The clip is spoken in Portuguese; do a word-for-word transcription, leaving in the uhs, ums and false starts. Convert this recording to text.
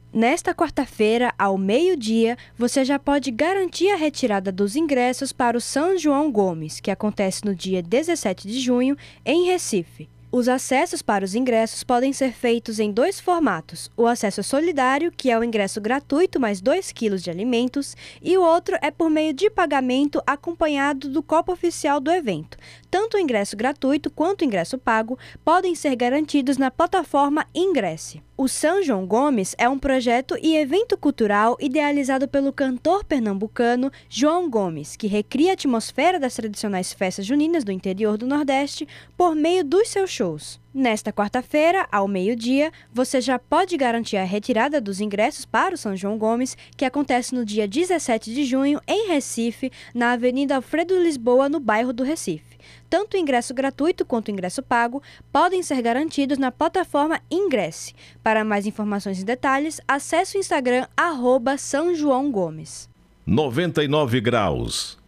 Nesta quarta-feira, ao meio-dia, você já pode garantir a retirada dos ingressos para o São João Gomes, que acontece no dia dezessete de junho, em Recife. Os acessos para os ingressos podem ser feitos em dois formatos. O acesso solidário, que é o ingresso gratuito mais dois quilos de alimentos, e o outro é por meio de pagamento acompanhado do copo oficial do evento. Tanto o ingresso gratuito quanto o ingresso pago podem ser garantidos na plataforma Ingresse. O São João Gomes é um projeto e evento cultural idealizado pelo cantor pernambucano João Gomes, que recria a atmosfera das tradicionais festas juninas do interior do Nordeste por meio dos seus shows. Nesta quarta-feira, ao meio-dia, você já pode garantir a retirada dos ingressos para o São João Gomes, que acontece no dia dezessete de junho, em Recife, na Avenida Alfredo Lisboa, no bairro do Recife. Tanto o ingresso gratuito quanto o ingresso pago podem ser garantidos na plataforma Ingresse. Para mais informações e detalhes, acesse o Instagram arroba São João Gomes. noventa e nove graus.